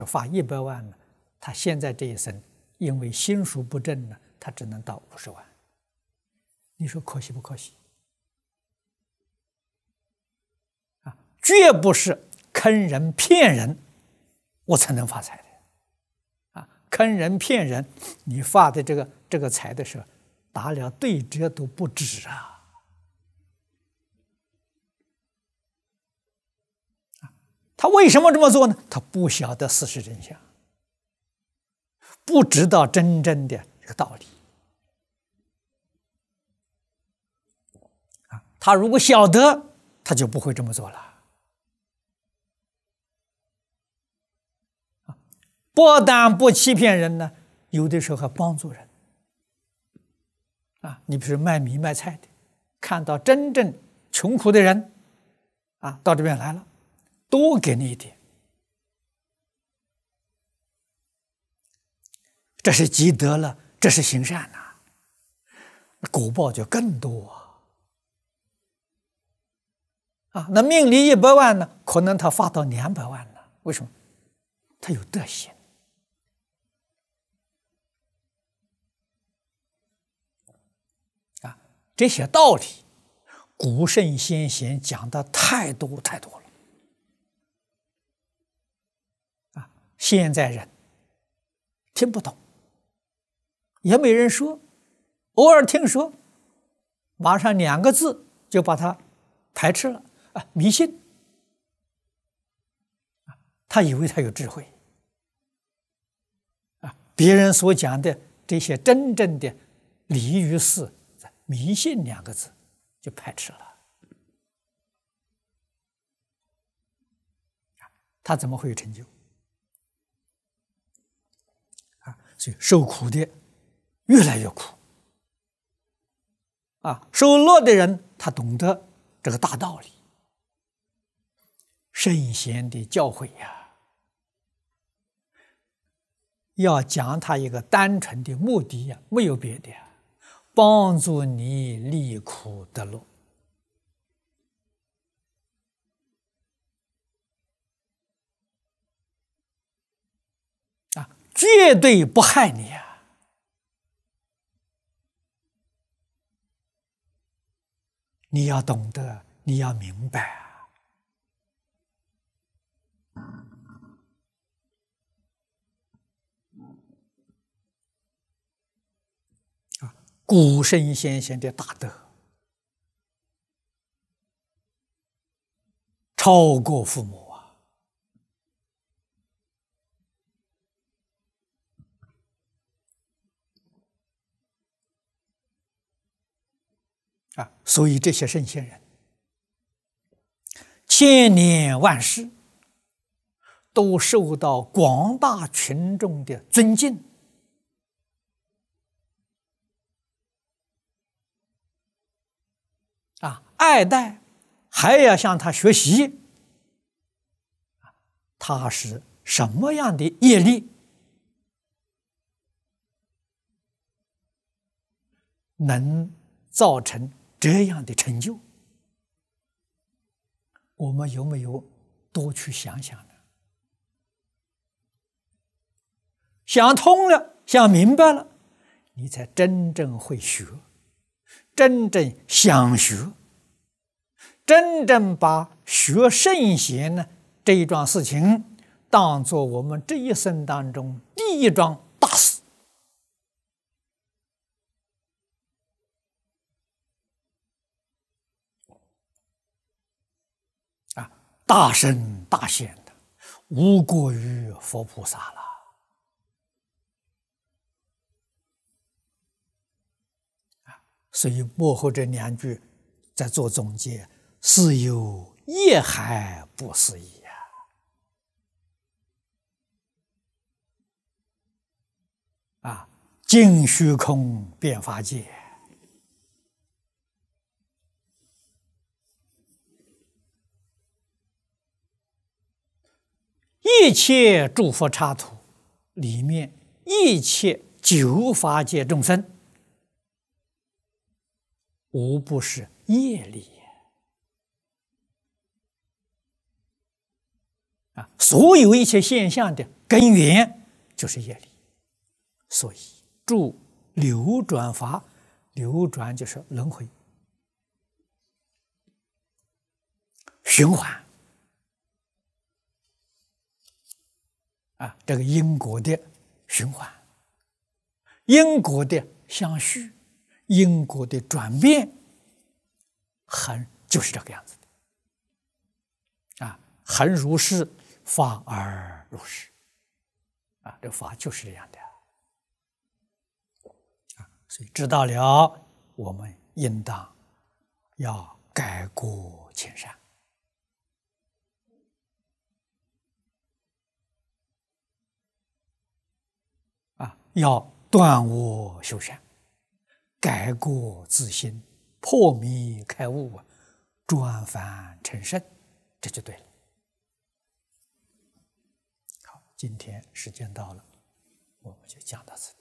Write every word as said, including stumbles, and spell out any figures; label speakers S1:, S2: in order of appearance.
S1: 发一百万呢，他现在这一生因为心术不正呢，他只能到五十万。你说可惜不可惜？啊，绝不是坑人骗人，我才能发财的。啊，坑人骗人，你发的这个这个财的时候，打了对折都不止啊。他为什么这么做呢？他不晓得事实真相，不知道真正的这个道理。啊，他如果晓得，他就不会这么做了。不但不欺骗人呢，有的时候还帮助人。啊，你比如卖米卖菜的，看到真正穷苦的人，啊，到这边来了。多给你一点，这是积德了，这是行善呐、啊，果报就更多啊！啊，那命里一百万呢，可能他发到两百万呢？为什么？他有德行啊！这些道理，古圣先贤讲的太多太多了。现在人听不懂，也没人说，偶尔听说，马上两个字就把它排斥了啊！迷信，他以为他有智慧啊！别人所讲的这些真正的礼与事，迷信两个字就排斥了，他怎么会有成就？所以受苦的越来越苦啊！受乐的人，他懂得这个大道理。圣贤的教诲呀，要讲他一个单纯的目的呀，没有别的呀，帮助你离苦得乐。绝对不害你啊！你要懂得，你要明白啊！啊，古圣先贤的大德，超过父母。啊，所以这些圣贤人，千年万世都受到广大群众的尊敬，啊，爱戴，还要向他学习。他是什么样的业力，能造成这样的成就？我们有没有多去想想呢？想通了，想明白了，你才真正会学，真正想学，真正把学圣贤呢这一桩事情当作我们这一生当中第一桩大事。大圣大显的，无过于佛菩萨了。所以幕后这两句在做总结：是有业海不思议呀！啊，尽虚空遍法界。一切诸佛刹土里面，一切九法界众生，无不是业力啊！所有一切现象的根源就是业力。所以住流转法，流转就是轮回、循环啊，这个因果的循环，因果的相续，因果的转变，恒就是这个样子的啊，恒如是，法而如是啊，这法就是这样的啊，所以知道了，我们应当要改过迁善啊，要断恶修善，改过自新，破迷开悟啊，转凡成圣，这就对了。好，今天时间到了，我们就讲到此地。